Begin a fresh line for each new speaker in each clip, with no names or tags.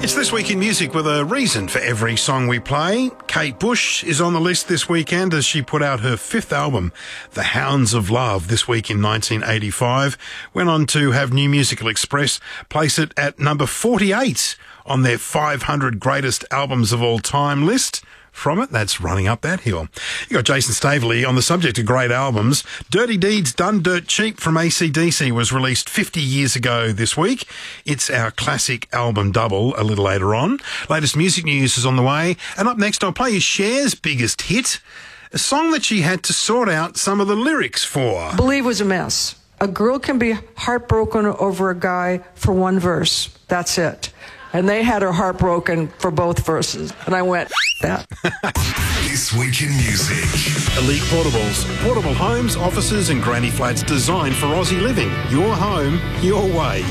It's This Week in Music with a reason for every song we play. Kate Bush is on the list this weekend as she put out her fifth album, The Hounds of Love, this week in 1985. Went on to have New Musical Express place it at number 48 on their 500 greatest albums of all time list. From it, that's running up that hill. You got Jason Staveley on the subject of great albums. Dirty Deeds Done Dirt Cheap from AC/DC was released 50 years ago this week. It's our classic album double a little later on. Latest music news is on the way. And up next, I'll play you Cher's biggest hit, a song that she had to sort out some of the lyrics for.
Believe was a mess. A girl can be heartbroken over a guy for one verse. That's it. And they had her heartbroken for both verses. And I went, that.
This Week in Music.
Elite Portables. Portable homes, offices and granny flats designed for Aussie living. Your home, your way.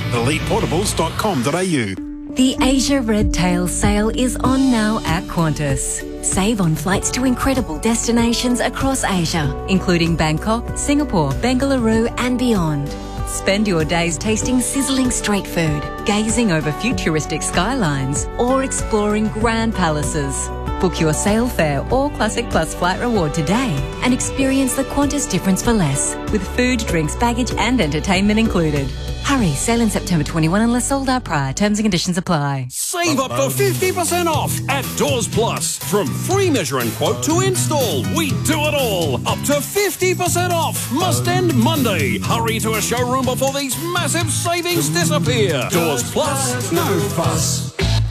ElitePortables.com.au.
The Asia Red Tail sale is on now at Qantas. Save on flights to incredible destinations across Asia, including Bangkok, Singapore, Bengaluru and beyond. Spend your days tasting sizzling street food, gazing over futuristic skylines, or exploring grand palaces. Book your sail fare or Classic Plus flight reward today and experience the Qantas difference for less, with food, drinks, baggage and entertainment included. Hurry, sail in September 21 unless sold out prior. Terms and conditions apply.
Save up to 50% off at Doors Plus. From free measure and quote to install, we do it all. Up to 50% off. Must end Monday. Hurry to a showroom before these massive savings disappear. Doors Plus, no fuss.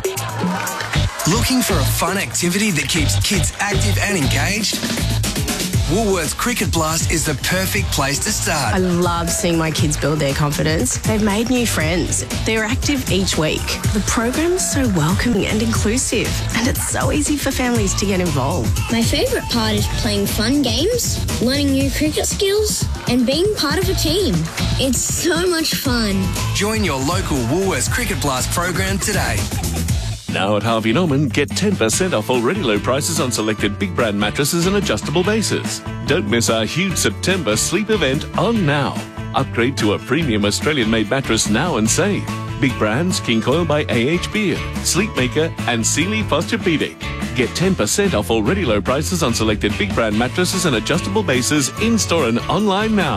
Looking for a fun activity that keeps kids active and engaged? Woolworths Cricket Blast is the perfect place to start.
I love seeing my kids build their confidence. They've made new friends. They're active each week. The program's so welcoming and inclusive, and it's so easy for families to get involved.
My favourite part is playing fun games, learning new cricket skills, and being part of a team. It's so much fun.
Join your local Woolworths Cricket Blast program today.
Now at Harvey Norman, get 10% off already low prices on selected big brand mattresses and adjustable bases. Don't miss our huge September sleep event on now. Upgrade to a premium Australian-made mattress now and save. Big brands, King Coil by AH Beard, Sleepmaker and Sealy Posturepedic. Get 10% off already low prices on selected big brand mattresses and adjustable bases in-store and online now.